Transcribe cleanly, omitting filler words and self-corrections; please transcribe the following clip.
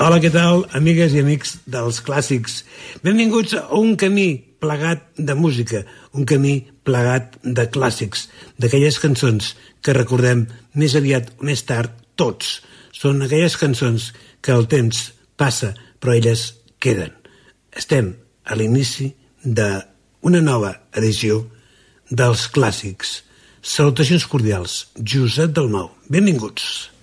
Hola, què tal, amigues i amics dels clàssics? Benvinguts a un camí plegat de música, un camí plegat de clàssics, d'aquelles cançons que recordem més aviat o més tard tots. Són aquelles cançons que el temps passa, però elles queden. Estem a l'inici d'una nova edició dels clàssics. Salutacions cordials, Josep Dalmau. Benvinguts.